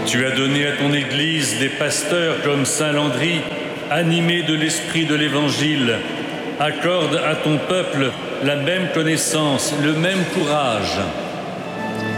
Tu as donné à ton Église des pasteurs comme saint Landry, animés de l'esprit de l'Évangile. Accorde à ton peuple la même connaissance, le même courage.